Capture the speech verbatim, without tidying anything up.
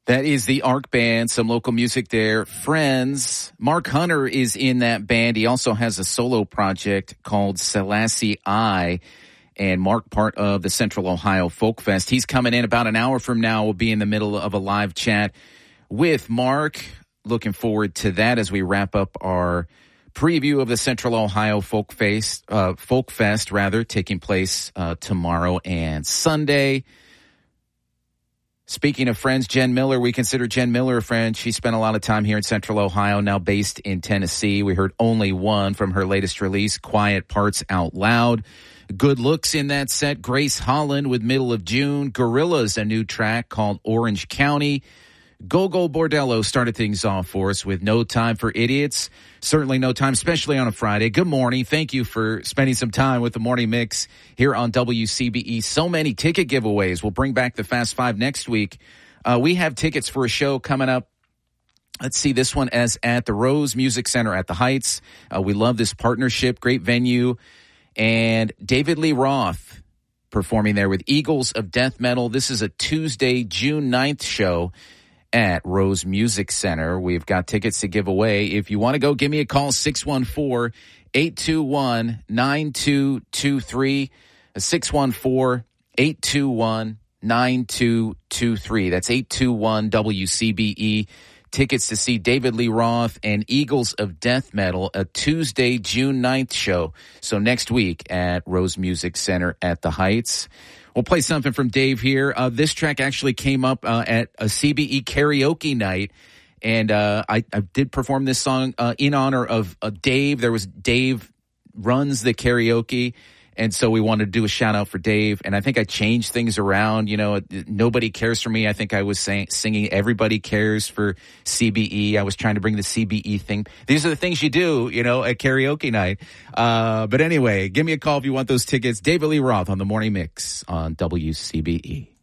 That is the Arc Band, some local music there. Friends. Mark Hunter is in that band. He also has a solo project called Selassie I. And Mark, part of the Central Ohio Folk Fest. He's coming in about an hour from now. We'll be in the middle of a live chat with Mark. Looking forward to that as we wrap up our preview of the Central Ohio Folk Fest, uh, Folk Fest rather, taking place uh, tomorrow and Sunday. Speaking of friends, Jen Miller, we consider Jen Miller a friend. She spent a lot of time here in Central Ohio, now based in Tennessee. We heard Only One from her latest release, Quiet Parts Out Loud. Good looks in that set. Grace Holland with Middle of June. Gorillaz, a new track called Orange County. Gogol Bordello started things off for us with No Time for Idiots. Certainly no time, especially on a Friday. Good morning. Thank you for spending some time with the Morning Mix here on W C B E. So many ticket giveaways. We'll bring back the Fast Five next week. Uh, we have tickets for a show coming up. Let's see this one as at the Rose Music Center at the Heights. Uh, we love this partnership. Great venue. And David Lee Roth performing there with Eagles of Death Metal. This is a Tuesday, June ninth show at Rose Music Center. We've got tickets to give away. If you want to go, give me a call, six one four, eight two one, nine two two three, six one four, eight two one, nine two two three. That's eight two one W C B E. Tickets to see David Lee Roth and Eagles of Death Metal, a Tuesday, June ninth show. So next week at Rose Music Center at the Heights. We'll play something from Dave here. Uh, this track actually came up uh, at a C B E karaoke night, and uh, I, I did perform this song uh, in honor of uh, Dave. There was Dave runs the karaoke, and so we wanted to do a shout-out for Dave, and I think I changed things around. You know, Nobody Cares for Me. I think I was saying, singing Everybody Cares for C B E. I was trying to bring the C B E thing. These are the things you do, you know, at karaoke night. Uh, but anyway, give me a call if you want those tickets. David Lee Roth on the Morning Mix on W C B E.